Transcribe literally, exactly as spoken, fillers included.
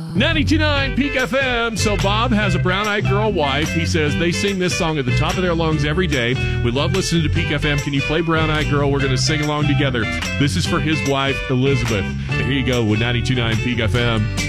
ninety-two point nine Peak F M. So Bob has a brown-eyed girl wife. He says they sing this song at the top of their lungs every day. We love listening to Peak F M. Can you play Brown-Eyed Girl? We're going to sing along together. This is for his wife, Elizabeth. And here you go with ninety-two point nine Peak F M.